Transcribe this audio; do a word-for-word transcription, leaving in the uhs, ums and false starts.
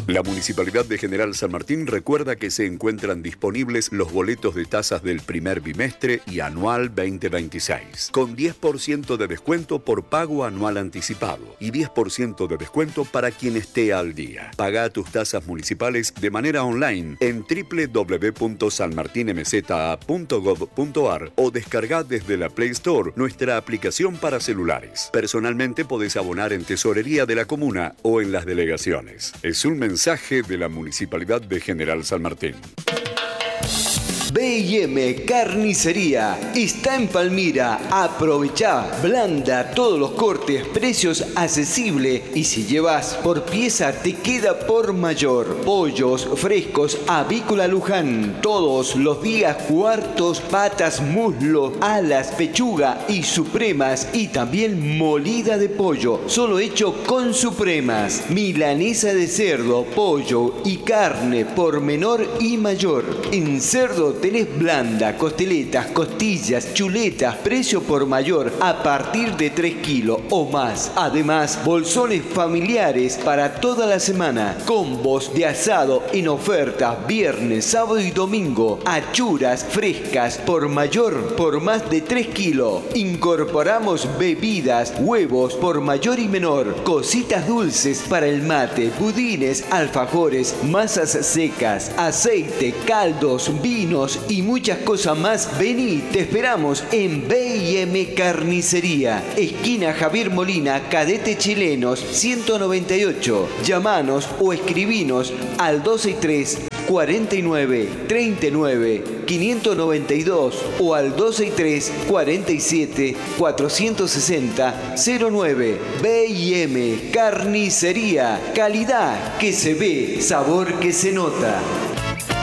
La Municipalidad de General San Martín recuerda que se encuentran disponibles los boletos de tasas del primer bimestre y anual veinte veintiséis, con diez por ciento de descuento por pago anual anticipado y diez por ciento de descuento para quien esté al día. Paga tus tasas municipales de manera online en doble u doble u doble u punto san martin m z a punto gov punto a r o descarga desde la Play Store nuestra aplicación para celulares. Personalmente podés abonar en Tesorería de la Comuna o en las delegaciones. Es un mensaje de la Municipalidad de General San Martín. B y M Carnicería está en Palmira. Aprovechá, blanda, todos los cortes, precios accesibles y si llevas por pieza te queda por mayor. Pollos frescos Avícola Luján, todos los días cuartos, patas, muslo, alas, pechuga y supremas y también molida de pollo, solo hecho con supremas. Milanesa de cerdo, pollo y carne por menor y mayor. En cerdo tenés blanda, costeletas, costillas, chuletas, precio por mayor a partir de tres kilos o más. Además, bolsones familiares para toda la semana. Combos de asado en oferta viernes, sábado y domingo. Achuras frescas por mayor por más de tres kilos. Incorporamos bebidas, huevos por mayor y menor. Cositas dulces para el mate, budines, alfajores, masas secas, aceite, caldos, vinos y muchas cosas más. Vení, te esperamos en B y M Carnicería, esquina Javier Molina, Cadete Chilenos ciento noventa y ocho. Llamanos o escribinos al dos seis tres, cuarenta y nueve, treinta y nueve, quinientos noventa y dos o al dos seis tres, cuarenta y siete, cuatrocientos sesenta, cero nueve. B y M Carnicería, calidad que se ve, sabor que se nota.